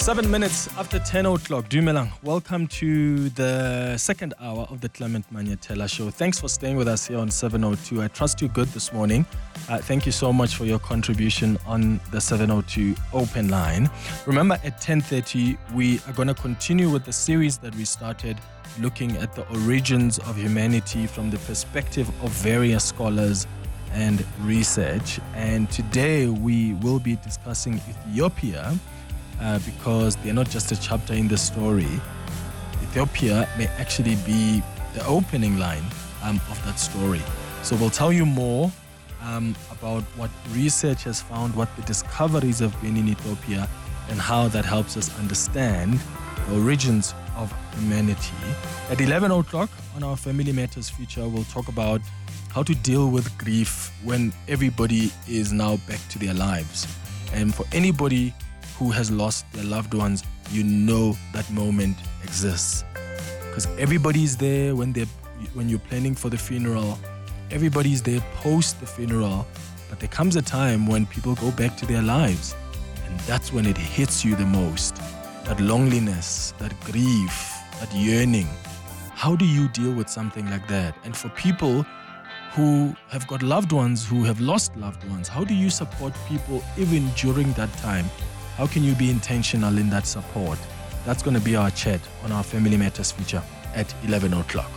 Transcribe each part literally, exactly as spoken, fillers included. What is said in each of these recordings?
Seven minutes after ten o'clock. Dumelang, welcome to the second hour of the Clement Manyatela Show. Thanks for staying with us here on seven oh two. I trust you're good this morning. Uh, thank you so much for your contribution on the seven oh two open line. Remember, at ten thirty, we are going to continue with the series that we started, looking at the origins of humanity from the perspective of various scholars and research. And today we will be discussing Ethiopia, Uh, because they're not just a chapter in the story. Ethiopia may actually be the opening line um, of that story. So we'll tell you more um, about what research has found, what the discoveries have been in Ethiopia, and how that helps us understand the origins of humanity. At eleven o'clock on our Family Matters feature, we'll talk about how to deal with grief when everybody is now back to their lives. And for anybody who has lost their loved ones, you know that moment exists. Because everybody's there when they when you're planning for the funeral, everybody's there post the funeral, but there comes a time when people go back to their lives, and that's when it hits you the most. That loneliness, that grief, that yearning. How do you deal with something like that? And for people who have got loved ones, who have lost loved ones, how do you support people even during that time? How can you be intentional in that support? That's going to be our chat on our Family Matters feature at eleven o'clock.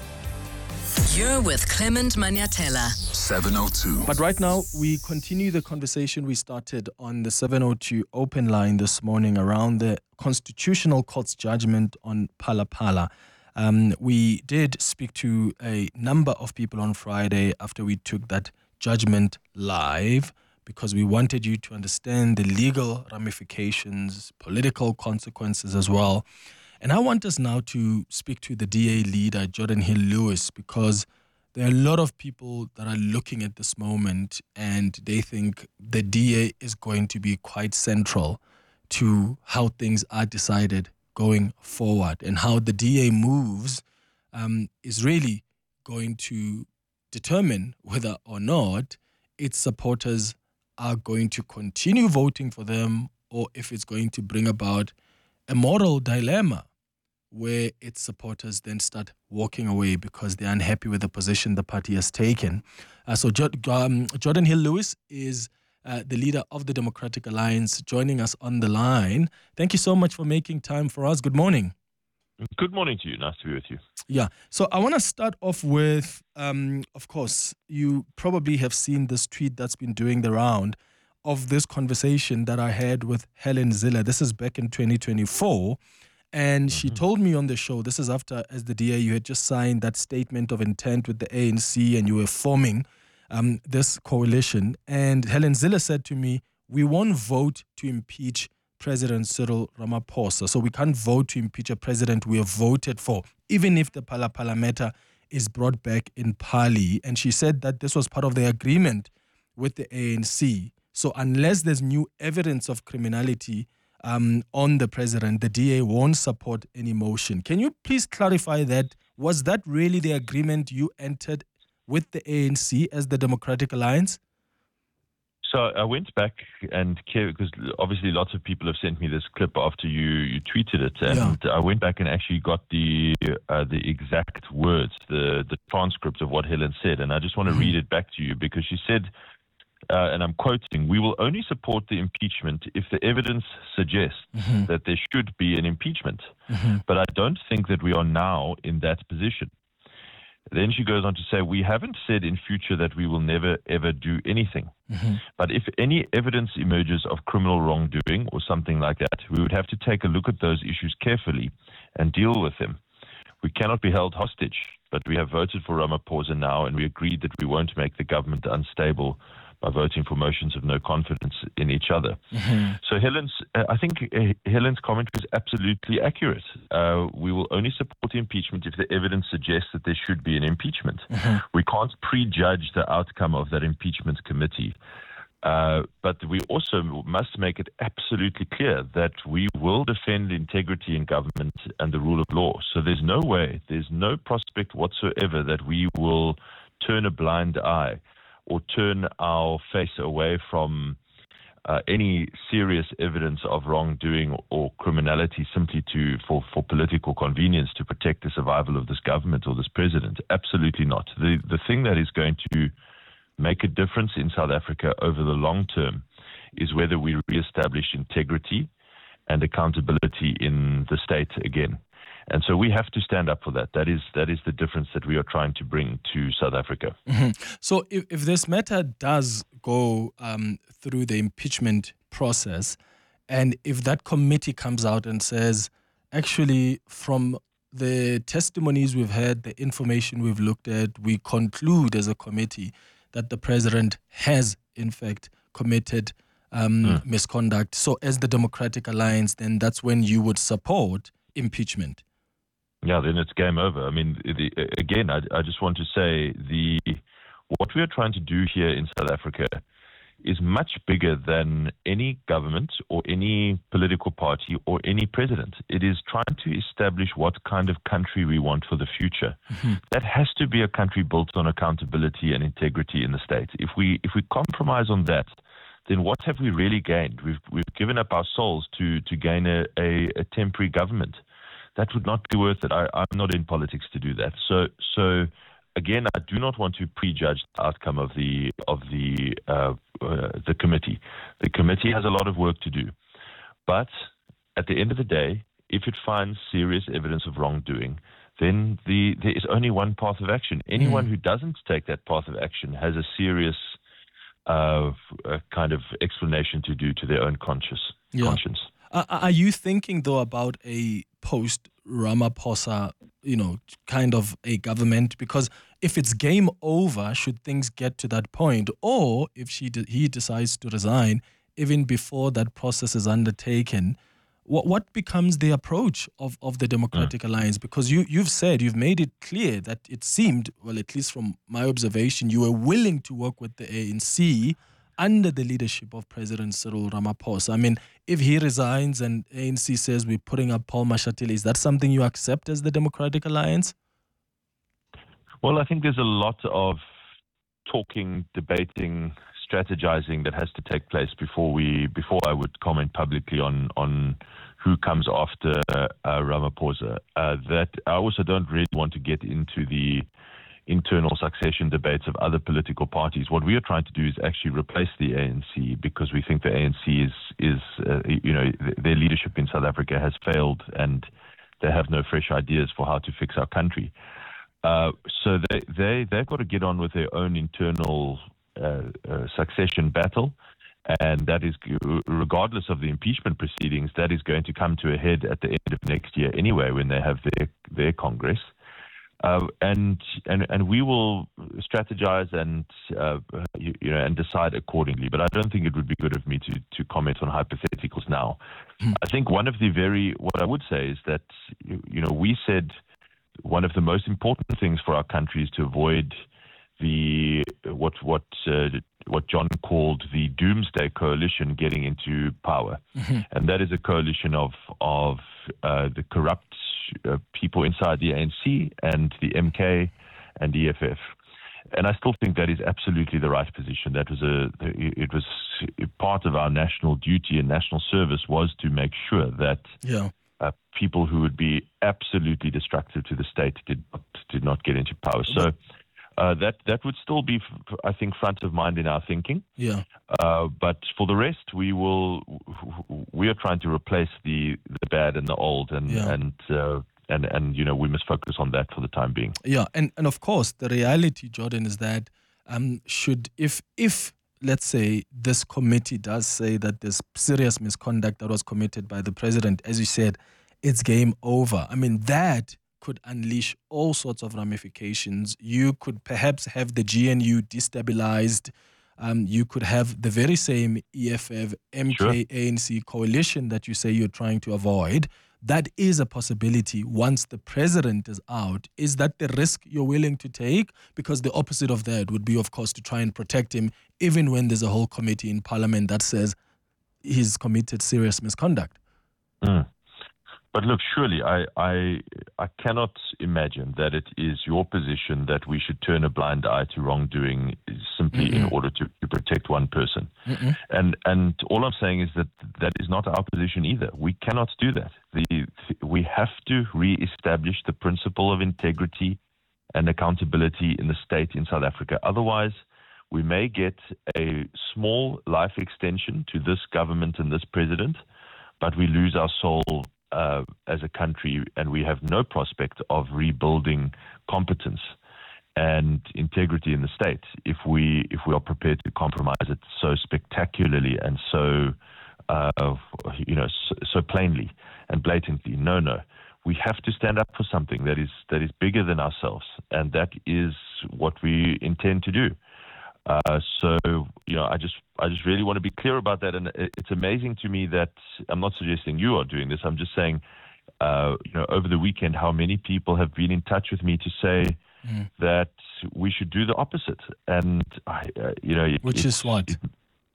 You're with Clement Manyatela. seven oh two. But right now, we continue the conversation we started on the seven oh two open line this morning around the Constitutional Court's judgment on Phala Phala. Um, we did speak to a number of people on Friday after we took that judgment live, because we wanted you to understand the legal ramifications, political consequences as well. And I want us now to speak to the D A leader, Jordan Hill-Lewis, because there are a lot of people that are looking at this moment and they think the D A is going to be quite central to how things are decided going forward, and how the D A moves um, is really going to determine whether or not its supporters are going to continue voting for them, or if it's going to bring about a moral dilemma where its supporters then start walking away because they're unhappy with the position the party has taken. Uh, so jo- um, Jordan Hill-Lewis is uh, the leader of the Democratic Alliance, joining us on the line. Thank you so much for making time for us. Good morning. Good morning to you. Nice to be with you. Yeah. So I want to start off with, um, of course, you probably have seen this tweet that's been doing the round of this conversation that I had with Helen Zille. This is back in twenty twenty-four. And mm-hmm. she told me on the show, this is after, as the D A, you had just signed that statement of intent with the A N C and you were forming um, this coalition. And Helen Zille said to me, we won't vote to impeach President Cyril Ramaphosa. So we can't vote to impeach a president we have voted for, even if the Phala Phala matter is brought back in Pali. And she said that this was part of the agreement with the A N C. So unless there's new evidence of criminality um, on the president, the D A won't support any motion. Can you please clarify that? Was that really the agreement you entered with the A N C as the Democratic Alliance? So I went back and, because obviously lots of people have sent me this clip after you, you tweeted it, and yeah. I went back and actually got the uh, the exact words, the, the transcript of what Helen said, and I just want to mm-hmm. read it back to you, because she said, uh, and I'm quoting, we will only support the impeachment if the evidence suggests mm-hmm. that there should be an impeachment, mm-hmm. but I don't think that we are now in that position. Then she goes on to say, we haven't said in future that we will never, ever do anything. Mm-hmm. But if any evidence emerges of criminal wrongdoing or something like that, we would have to take a look at those issues carefully and deal with them. We cannot be held hostage, but we have voted for Ramaphosa now, and we agreed that we won't make the government unstable by voting for motions of no confidence in each other. Mm-hmm. So Helen's, uh, I think uh, Helen's comment was absolutely accurate. Uh, we will only support the impeachment if the evidence suggests that there should be an impeachment. Mm-hmm. We can't prejudge the outcome of that impeachment committee. Uh, but we also must make it absolutely clear that we will defend integrity in government and the rule of law. So there's no way, there's no prospect whatsoever that we will turn a blind eye or turn our face away from uh, any serious evidence of wrongdoing or, or criminality simply to for, for political convenience to protect the survival of this government or this president. Absolutely not. The the thing that is going to make a difference in South Africa over the long term is whether we reestablish integrity and accountability in the state again. And so we have to stand up for that. That is that is the difference that we are trying to bring to South Africa. Mm-hmm. So if, if this matter does go um, through the impeachment process, and if that committee comes out and says, actually, from the testimonies we've heard, the information we've looked at, we conclude as a committee that the president has, in fact, committed um, mm. misconduct. So as the Democratic Alliance, then that's when you would support impeachment. Yeah, then it's game over. I mean, the, again, I, I just want to say the what we are trying to do here in South Africa is much bigger than any government or any political party or any president. It is trying to establish what kind of country we want for the future. Mm-hmm. That has to be a country built on accountability and integrity in the state. If we if we compromise on that, then what have we really gained? We've we've given up our souls to to gain a, a, a temporary government. That would not be worth it. I, I'm not in politics to do that. So, so again, I do not want to prejudge the outcome of the of the uh, uh, the committee. The committee has a lot of work to do, but at the end of the day, if it finds serious evidence of wrongdoing, then the there is only one path of action. Anyone mm. who doesn't take that path of action has a serious uh, uh, kind of explanation to do to their own conscious yeah. conscience. Uh, are you thinking, though, about a post-Ramaphosa, you know, kind of a government? Because if it's game over, should things get to that point, or if she de- he decides to resign, even before that process is undertaken, what what becomes the approach of, of the Democratic mm. Alliance? Because you, you've said, you've made it clear that it seemed, well, at least from my observation, you were willing to work with the A N C under the leadership of President Cyril Ramaphosa. I mean, if he resigns and A N C says we're putting up Paul Mashatile, is that something you accept as the Democratic Alliance? Well, I think there's a lot of talking, debating, strategizing that has to take place before we before I would comment publicly on on who comes after uh, Ramaphosa. Uh, that I also don't really want to get into the internal succession debates of other political parties. What we are trying to do is actually replace the A N C, because we think the A N C is, is uh, you know, th- their leadership in South Africa has failed and they have no fresh ideas for how to fix our country. Uh, so they, they, they've got to get on with their own internal uh, uh, succession battle. And that is, regardless of the impeachment proceedings, that is going to come to a head at the end of next year anyway, when they have their, their Congress. Uh, and and and we will strategize and uh, you, you know and decide accordingly. But I don't think it would be good of me to to comment on hypotheticals now. Mm. I think one of the very what I would say is that you, you know we said one of the most important things for our country is to avoid the what what uh, what John called the doomsday coalition getting into power, mm-hmm. and that is a coalition of of uh, the corrupt Uh, people inside the A N C and the M K and the E F F, and I still think that is absolutely the right position. That was a it was part of our national duty and national service was to make sure that yeah. uh, people who would be absolutely destructive to the state did not, did not get into power. So uh, that that would still be, I think, front of mind in our thinking. Yeah. Uh, but for the rest, we will. We are trying to replace the, the bad and the old, and yeah. and uh, and and you know we must focus on that for the time being. Yeah, and and of course the reality, Jordan, is that um should if if let's say this committee does say that there's serious misconduct that was committed by the president, as you said, it's game over. I mean, that could unleash all sorts of ramifications. You could perhaps have the G N U destabilized. Um, you could have the very same E F F, M K, sure. A N C coalition that you say you're trying to avoid. That is a possibility once the president is out. Is that the risk you're willing to take? Because the opposite of that would be, of course, to try and protect him, even when there's a whole committee in parliament that says he's committed serious misconduct. Mm. but look, surely I, I I cannot imagine that it is your position that we should turn a blind eye to wrongdoing simply Mm-mm. in order to, to protect one person. Mm-mm. And and all I'm saying is that that is not our position either. We cannot do that. The, we have to re-establish the principle of integrity and accountability in the state in South Africa. Otherwise, we may get a small life extension to this government and this president, but we lose our soul uh, as a country, and we have no prospect of rebuilding competence and integrity in the state if we if we are prepared to compromise it so spectacularly and so uh, you know so, so plainly and blatantly. No, no. We have to stand up for something that is that is bigger than ourselves, and that is what we intend to do. Uh, so, you know, I just I just really want to be clear about that. And it's amazing to me that I'm not suggesting you are doing this. I'm just saying, uh, you know, over the weekend, how many people have been in touch with me to say mm. that we should do the opposite. And, I, uh, you know, which is what? It,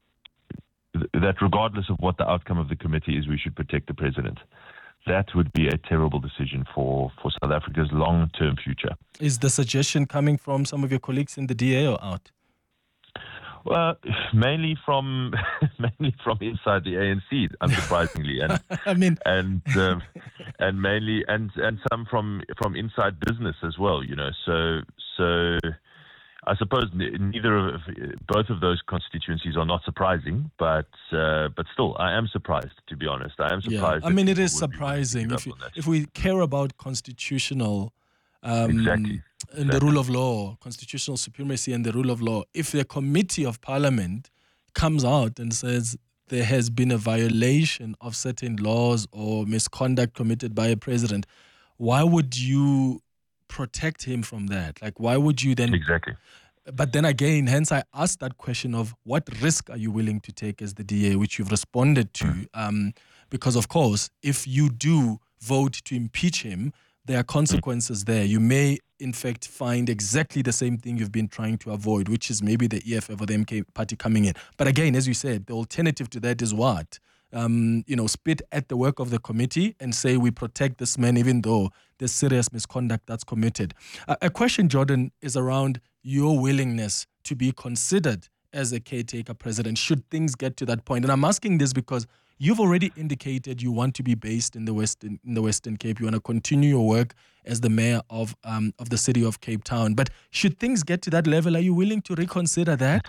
that regardless of what the outcome of the committee is, we should protect the president. That would be a terrible decision for, for South Africa's long-term future. Is the suggestion coming from some of your colleagues in the D A or out? Well, mainly from mainly from inside the A N C, unsurprisingly, and I mean, and um, and mainly and and some from from inside business as well. You know, so so I suppose neither of both of those constituencies are not surprising, but uh, but still, I am surprised, to be honest. I am surprised. Yeah. I mean, it is surprising if you, if we care about constitutional. Um, exactly. In exactly. the rule of law, constitutional supremacy and the rule of law, if the committee of parliament comes out and says there has been a violation of certain laws or misconduct committed by a president, why would you protect him from that? Like, why would you then... Exactly. But then again, hence I asked that question of what risk are you willing to take as the D A, which you've responded to, mm. um, because of course, if you do vote to impeach him, there are consequences there. You may, in fact, find exactly the same thing you've been trying to avoid, which is maybe the E F F or the M K party coming in. But again, as you said, the alternative to that is what? Um, you know, spit at the work of the committee and say we protect this man even though there's serious misconduct that's committed. Uh, a question, Jordan, is around your willingness to be considered as a caretaker president should things get to that point. And I'm asking this because you've already indicated you want to be based in the Western in the Western Cape. You want to continue your work as the mayor of um, of the city of Cape Town. But should things get to that level, are you willing to reconsider that?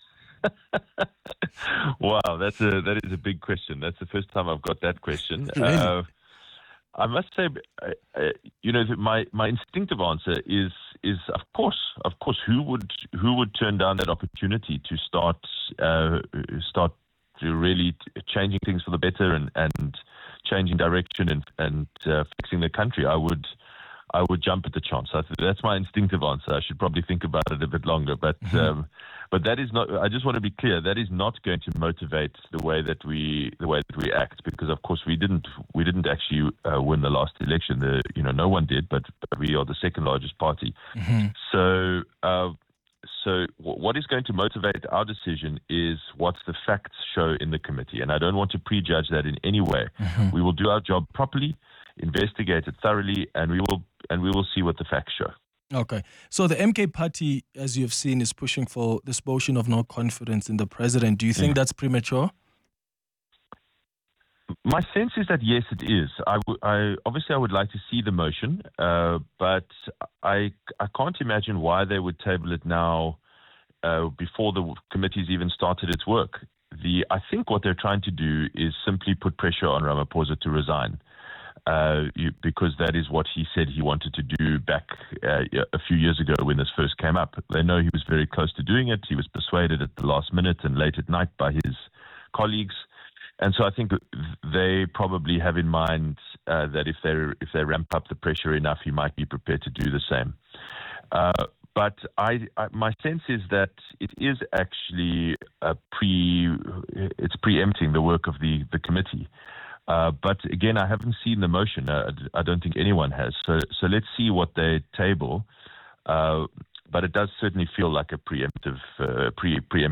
Wow, that's a that is a big question. That's the first time I've got that question. Really? Uh, I must say, uh, uh, you know, my my instinctive answer is is of course, of course, who would who would turn down that opportunity to start uh, start. to really changing things for the better and, and changing direction and, and uh, fixing the country, I would I would jump at the chance. I th- that's my instinctive answer. I should probably think about it a bit longer, but mm-hmm. um, but that is not. I just want to be clear. That is not going to motivate the way that we the way that we act, because of course we didn't we didn't actually uh, win the last election. The you know no one did, but, but we are the second largest party. Mm-hmm. So. Uh, So what is going to motivate our decision is what the facts show in the committee. And I don't want to prejudge that in any way. Mm-hmm. We will do our job properly, investigate it thoroughly, and we will and we will see what the facts show. Okay. So the M K party, as you've seen, is pushing for this motion of no confidence in the president. Do you think mm. that's premature? My sense is that, yes, it is. I, w- I obviously, I would like to see the motion, uh, but I, I can't imagine why they would table it now uh, before the committee's even started its work. The I think what they're trying to do is simply put pressure on Ramaphosa to resign, uh, you, because that is what he said he wanted to do back uh, a few years ago when this first came up. They know he was very close to doing it. He was persuaded at the last minute and late at night by his colleagues. And so I think they probably have in mind uh, that if they if they ramp up the pressure enough, he might be prepared to do the same. Uh, but I, I, my sense is that it is actually a pre it's preempting the work of the the committee. Uh, but again, I haven't seen the motion. Uh, I don't think anyone has. So so let's see what they table. Uh, but it does certainly feel like a preemptive uh, pre preemption.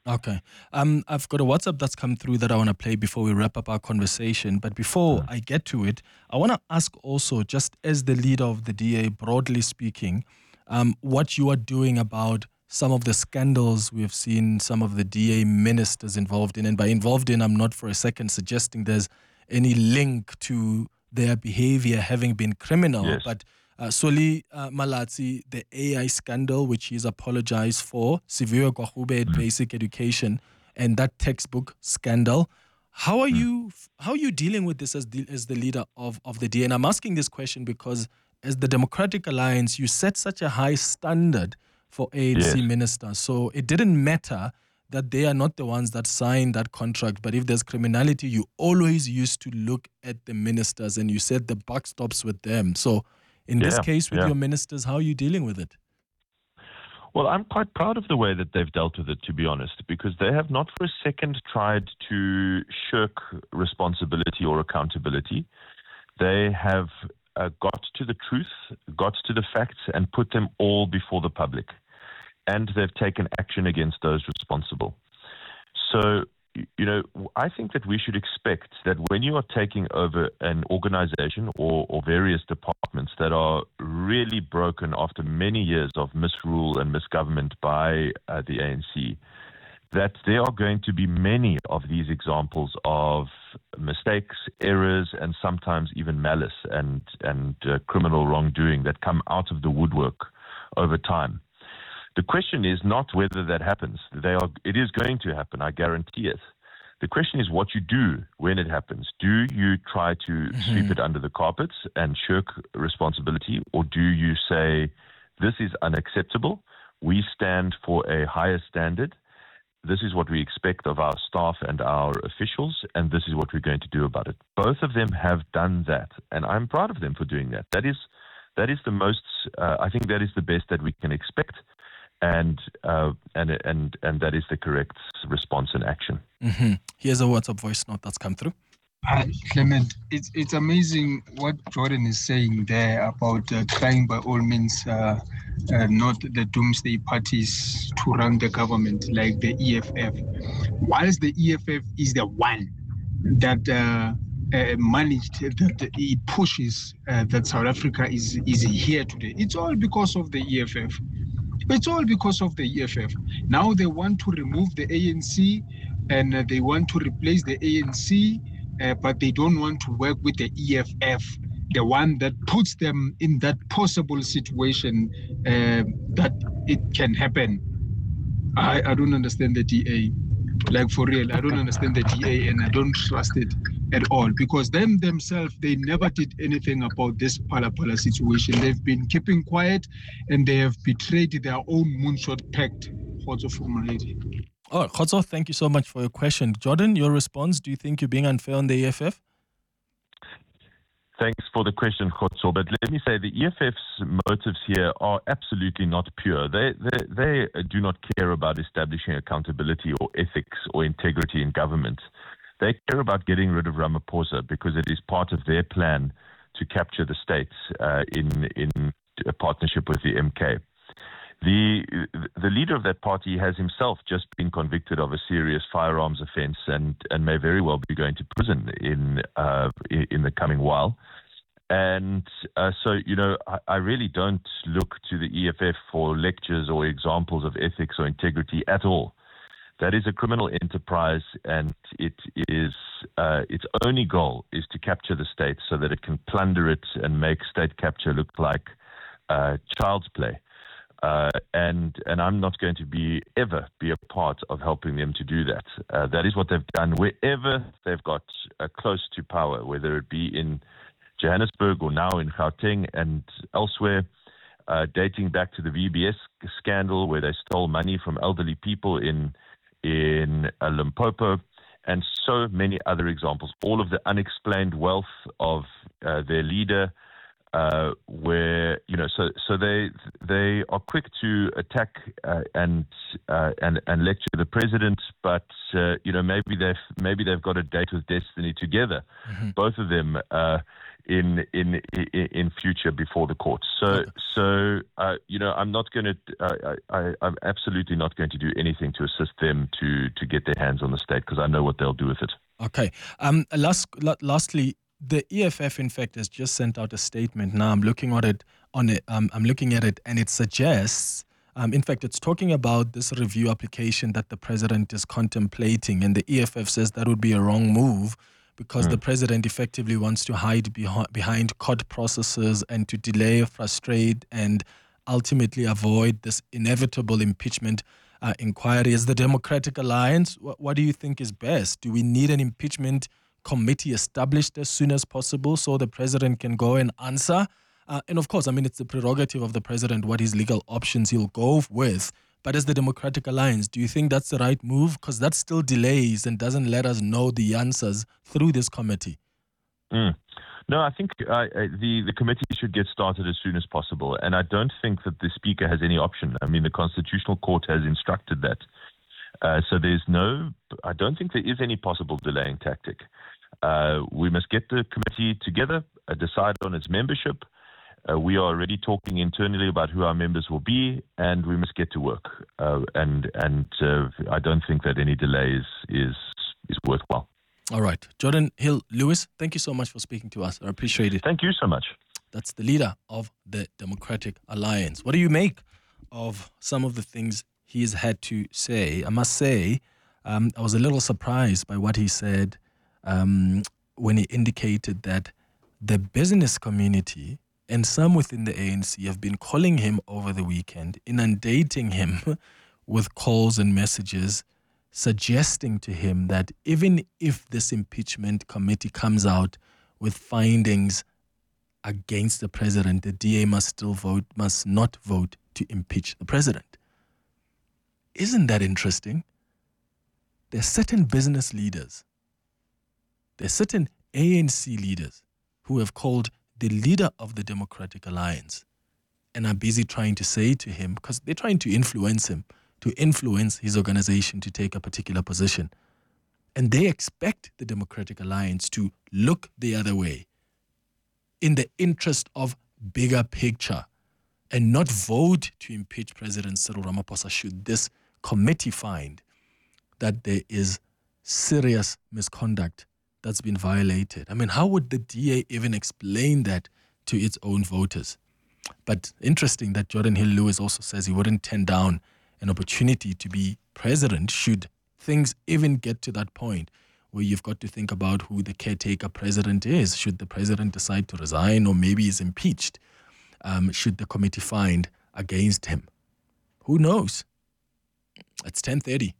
Okay. Um, I've got a WhatsApp that's come through that I want to play before we wrap up our conversation. But before Mm. I get to it, I want to ask also, just as the leader of the D A, broadly speaking, um, what you are doing about some of the scandals we've seen some of the D A ministers involved in. And by involved in, I'm not for a second suggesting there's any link to their behavior having been criminal. Yes. But uh, Soli uh, Malatsi, the A I scandal, which he's apologized for, Sivyo Kwahube at Mm. Basic Education, and that textbook scandal. How are Mm. you how are you dealing with this as the, as the leader of, of the D A? And I'm asking this question because as the Democratic Alliance, you set such a high standard for A N C Yes. ministers. So it didn't matter that they are not the ones that signed that contract. But if there's criminality, you always used to look at the ministers and you said the buck stops with them. So in this Yeah, case with yeah. your ministers, how are you dealing with it? Well, I'm quite proud of the way that they've dealt with it, to be honest, because they have not for a second tried to shirk responsibility or accountability. They have uh, got to the truth, got to the facts, and put them all before the public. And they've taken action against those responsible. So, y- you know, I think that we should expect that when you are taking over an organization or, or various departments that are really broken after many years of misrule and misgovernment by uh, the A N C, that there are going to be many of these examples of mistakes, errors, and sometimes even malice and, and uh, criminal wrongdoing that come out of the woodwork over time. The question is not whether that happens. They are, it is going to happen, I guarantee it. The question is what you do when it happens. Do you try to mm-hmm. sweep it under the carpets and shirk responsibility, or do you say, this is unacceptable, we stand for a higher standard, this is what we expect of our staff and our officials, and this is what we're going to do about it. Both of them have done that, and I'm proud of them for doing that. That is, that is the most, uh, I think that is the best that we can expect. And uh, and and and that is the correct response and action. Mm-hmm. Here's a WhatsApp voice note that's come through. Hi, Clement. It's it's amazing what Jordan is saying there about uh, trying by all means uh, uh, not the doomsday parties to run the government like the E F F. Whilst the E F F is the one that uh, uh, managed that it pushes uh, that South Africa is is here today, it's all because of the E F F. It's all because of the E F F. Now they want to remove the A N C and uh, they want to replace the A N C, uh, but they don't want to work with the E F F, the one that puts them in that possible situation uh, that it can happen. I, I don't understand the D A. Like for real, I don't understand the D A and I don't trust it at all because them themselves, they never did anything about this Phala Phala situation. They've been keeping quiet and they have betrayed their own moonshot pact. Khotso for my lady. Oh, Khotso, thank you so much for your question. Jordan, your response, do you think you're being unfair on the E F F? Thanks for the question, Khotso. But let me say the E F F's motives here are absolutely not pure. They, they, they do not care about establishing accountability or ethics or integrity in government. They care about getting rid of Ramaphosa because it is part of their plan to capture the states uh, in, in a partnership with the M K. The, the leader of that party has himself just been convicted of a serious firearms offense and, and may very well be going to prison in uh, in the coming while. And uh, so, you know, I, I really don't look to the E F F for lectures or examples of ethics or integrity at all. That is a criminal enterprise, and it is uh, its only goal is to capture the state so that it can plunder it and make state capture look like uh, child's play. Uh, and and I'm not going to be ever be a part of helping them to do that. Uh, that is what they've done wherever they've got uh, close to power, whether it be in Johannesburg or now in Gauteng and elsewhere, uh, dating back to the V B S scandal where they stole money from elderly people in in uh, Limpopo, and so many other examples. All of the unexplained wealth of uh, their leader uh, where you know, so so they they are quick to attack uh, and uh, and and lecture the president, but uh, you know maybe they've maybe they've got a date with destiny together, mm-hmm. both of them. Uh, In, in in in future before the courts. So okay. so uh, you know I'm not going to uh, I I'm absolutely not going to do anything to assist them to to get their hands on the state, because I know what they'll do with it. Okay. Um. Last lastly, the E F F in fact has just sent out a statement. Now I'm looking at it on it. Um, I'm looking at it, and it suggests. Um, in fact, it's talking about this review application that the president is contemplating, and the E F F says that would be a wrong move, because mm. the president effectively wants to hide behind, behind court processes and to delay, frustrate, and ultimately avoid this inevitable impeachment uh, inquiry. As the Democratic Alliance, what, what do you think is best? Do we need an impeachment committee established as soon as possible so the president can go and answer? Uh, and of course, I mean, it's the prerogative of the president what his legal options he'll go with. But as the Democratic Alliance, do you think that's the right move? Because that still delays and doesn't let us know the answers through this committee. Mm. No, I think uh, the, the committee should get started as soon as possible. And I don't think that the Speaker has any option. I mean, the Constitutional Court has instructed that. Uh, so there's no, I don't think there is any possible delaying tactic. Uh, we must get the committee together, uh, decide on its membership. Uh, we are already talking internally about who our members will be, and we must get to work. Uh, and and uh, I don't think that any delay is, is is worthwhile. All right. Jordan Hill-Lewis, thank you so much for speaking to us. I appreciate it. Thank you so much. That's the leader of the Democratic Alliance. What do you make of some of the things he's had to say? I must say, um, I was a little surprised by what he said um, when he indicated that the business community and some within the A N C have been calling him over the weekend, inundating him with calls and messages, suggesting to him that even if this impeachment committee comes out with findings against the president, the D A must still vote, must not vote to impeach the president. Isn't that interesting? There are certain business leaders, there are certain A N C leaders who have called the leader of the Democratic Alliance and are busy trying to say to him, because they're trying to influence him, to influence his organization to take a particular position. And they expect the Democratic Alliance to look the other way in the interest of bigger picture and not vote to impeach President Cyril Ramaphosa should this committee find that there is serious misconduct that's been violated. I mean, how would the D A even explain that to its own voters? But interesting that Jordan Hill-Lewis also says he wouldn't turn down an opportunity to be president should things even get to that point where you've got to think about who the caretaker president is. Should the president decide to resign, or maybe he's impeached? Um, should the committee find against him? Who knows? It's ten thirty.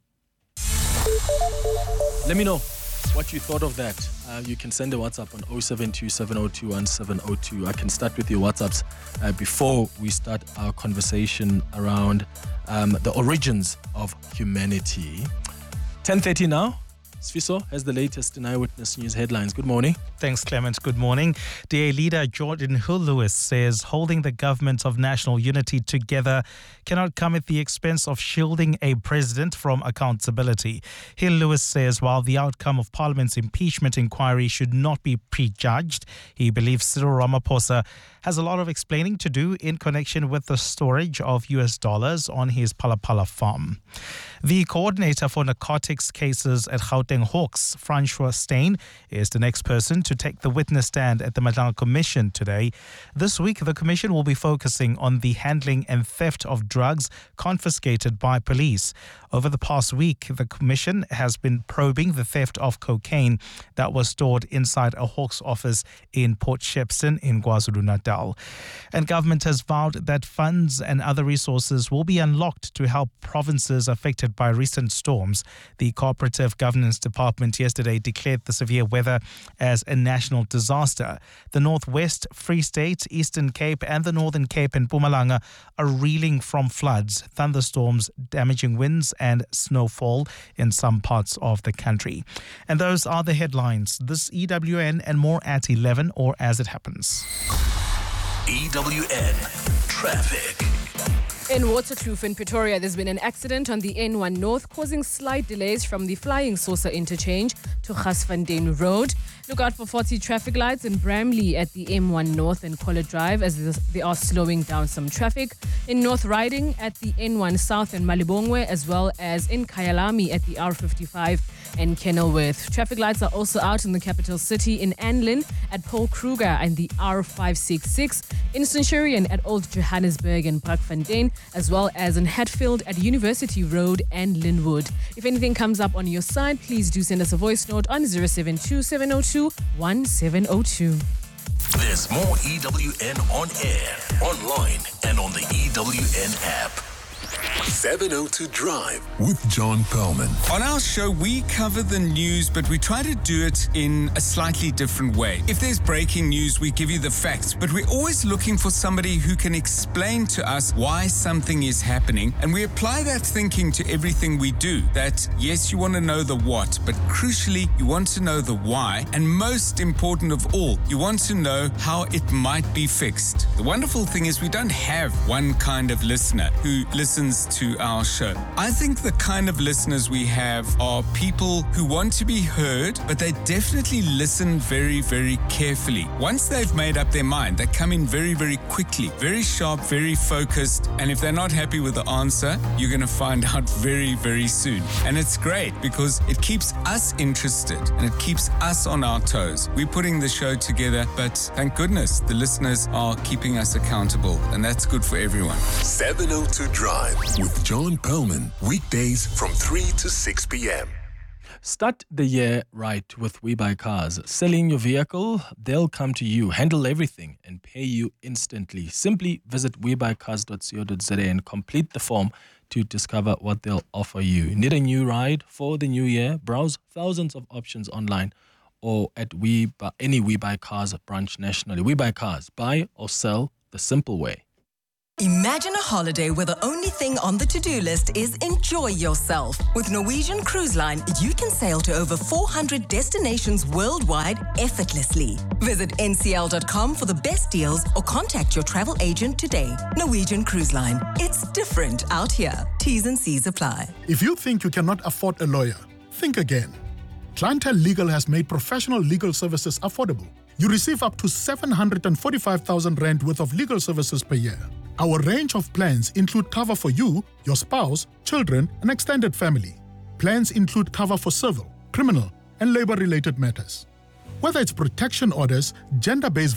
Let me know what you thought of that. Uh, you can send a WhatsApp on oh seven two, seven oh two, one seven oh two. I can start with your WhatsApps uh, before we start our conversation around um, the origins of humanity. ten thirty now. Sfiso has the latest in Eyewitness News headlines. Good morning. Thanks, Clement. Good morning. D A leader Jordan Hill-Lewis says holding the government of national unity together cannot come at the expense of shielding a president from accountability. Hill-Lewis says while the outcome of Parliament's impeachment inquiry should not be prejudged, he believes Cyril Ramaphosa has a lot of explaining to do in connection with the storage of U S dollars on his Palapala farm. The coordinator for narcotics cases at Gauteng Hawks, Francois Steyn, is the next person to take the witness stand at the Madlang Commission today. This week, the Commission will be focusing on the handling and theft of drugs confiscated by police. Over the past week, the Commission has been probing the theft of cocaine that was stored inside a Hawks office in Port Shepstone in KwaZulu-Natal. And government has vowed that funds and other resources will be unlocked to help provinces affected by recent storms. The Cooperative Governance Department yesterday declared the severe weather as a national disaster. The Northwest, Free State, Eastern Cape and the Northern Cape and Mpumalanga are reeling from floods, thunderstorms, damaging winds and snowfall in some parts of the country. And those are the headlines. This E W N and more at eleven or as it happens. E W N Traffic. In Waterkloof in Pretoria, there's been an accident on the N one North causing slight delays from the Flying Saucer interchange to Gasfontein Road. Look out for faulty traffic lights in Bramley at the M one North and College Drive as they are slowing down some traffic. In North Riding at the N one South and Malibongwe, as well as in Kyalami at the R fifty-five and Kenilworth. Traffic lights are also out in the capital city in Anlin at Paul Kruger and the R five sixty-six, in Centurion at Old Johannesburg and Parkfontein, as well as in Hatfield at University Road and Linwood. If anything comes up on your side, please do send us a voice note on zero seven two, seven zero two, one seven zero two. There's more E W N on air, online, and on the E W N app. seven oh two Drive with John Perlman. On our show, we cover the news, but we try to do it in a slightly different way. If there's breaking news, we give you the facts, but we're always looking for somebody who can explain to us why something is happening, and we apply that thinking to everything we do. That, yes, you want to know the what, but crucially, you want to know the why, and most important of all, you want to know how it might be fixed. The wonderful thing is we don't have one kind of listener who listens to our show. I think the kind of listeners we have are people who want to be heard, but they definitely listen very, very carefully. Once they've made up their mind, they come in very, very quickly, very sharp, very focused, and if they're not happy with the answer, you're going to find out very, very soon. And it's great because it keeps us interested and it keeps us on our toes. We're putting the show together, but thank goodness the listeners are keeping us accountable, and that's good for everyone. seven oh two Drive with John Perlman, weekdays from three to six p.m. Start the year right with WeBuyCars. Selling your vehicle, they'll come to you, handle everything, and pay you instantly. Simply visit we buy cars dot co dot za and complete the form to discover what they'll offer you. Need a new ride for the new year? Browse thousands of options online or at we buy, any WeBuyCars branch nationally. WeBuyCars, buy or sell the simple way. Imagine a holiday where the only thing on the to-do list is enjoy yourself. With Norwegian Cruise Line, you can sail to over four hundred destinations worldwide effortlessly. Visit N C L dot com for the best deals or contact your travel agent today. Norwegian Cruise Line. It's different out here. T's and C's apply. If you think you cannot afford a lawyer, think again. Clientele Legal has made professional legal services affordable. You receive up to seven hundred forty-five thousand rand worth of legal services per year. Our range of plans include cover for you, your spouse, children, and extended family. Plans include cover for civil, criminal, and labor-related matters. Whether it's protection orders, gender-based